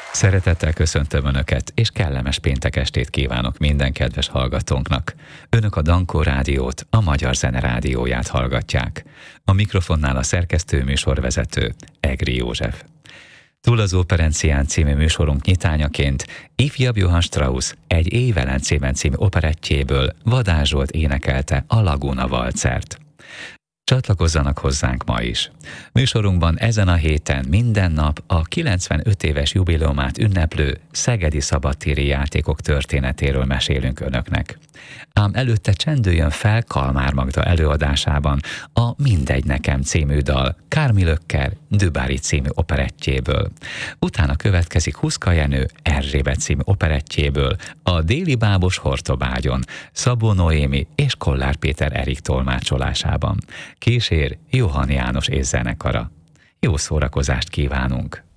Szeretettel köszöntöm Önöket, és kellemes péntek estét kívánok minden kedves hallgatónknak. Önök a Dankó Rádiót, a Magyar Zene Rádióját hallgatják. A mikrofonnál a szerkesztő műsorvezető, Egri József. Túl az Operencián című műsorunk nyitányaként ifjabb Johann Strauss egy Éj Velencében című operettjéből Vadás Zsolt énekelte a Laguna valcert. Csatlakozzanak hozzánk ma is. Műsorunkban ezen a héten minden nap a 95 éves jubileumát ünneplő szegedi szabadtéri játékok történetéről mesélünk Önöknek. Ám előtte csendüljön fel Kalmár Magda előadásában a Mindegy nekem című dal Kármi Lökker Dübári című operettjéből. Utána következik Huszka Jenő Erzsébet című operettjéből a Déli bábos Hortobágyon Szabó Noémi és Kollár Péter Erik tolmácsolásában. Kísér Johann János és zenekara. Jó szórakozást kívánunk!